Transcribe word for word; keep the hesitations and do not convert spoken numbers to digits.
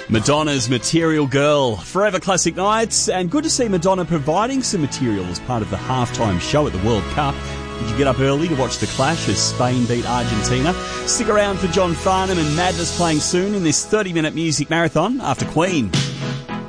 Madonna's Material Girl, Forever Classic Nights, and good to see Madonna providing some material as part of the halftime show at the World Cup. Did you get up early to watch the clash as Spain beat Argentina? Stick around for John Farnham and Madness playing soon in this thirty-minute music marathon after Queen.